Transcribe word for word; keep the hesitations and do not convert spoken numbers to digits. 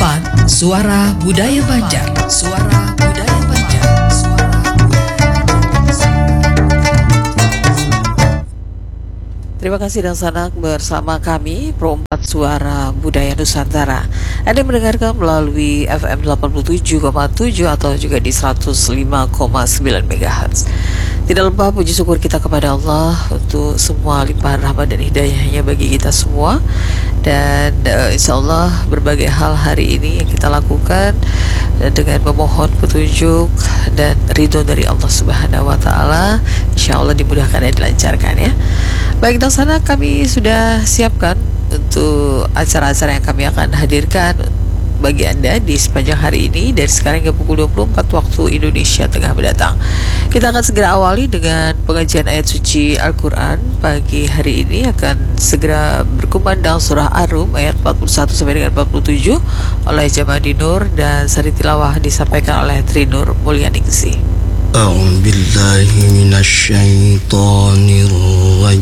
empat Suara Budaya Banjar. Suara Budaya Banjar. Suara Terima kasih dan sanak bersama kami Pro empat Suara Budaya Nusantara. Anda mendengarkan melalui F M delapan puluh tujuh koma tujuh atau juga di seratus lima koma sembilan megahertz. Tidak lupa puji syukur kita kepada Allah untuk semua limpahan rahmat dan hidayahnya bagi kita semua. Dan uh, insya Allah berbagai hal hari ini yang kita lakukan uh, dengan memohon petunjuk dan ridho dari Allah Subhanahu Wa Taala, insya Allah dimudahkan dan dilancarkan ya. Baik, dan sana kami sudah siapkan untuk acara-acara yang kami akan hadirkan bagi Anda di sepanjang hari ini dari sekarang hingga pukul dua puluh empat waktu Indonesia Tengah mendatang. Kita akan segera awali dengan pengajian ayat suci Al-Quran. Pagi hari ini akan segera berkumandang surah Ar-Rum ayat empat puluh satu sampai dengan empat puluh tujuh oleh Jamaah Dinur, dan sari tilawah disampaikan oleh Trinur Mulyaningsih. A'udzu billahi minasy syaithanir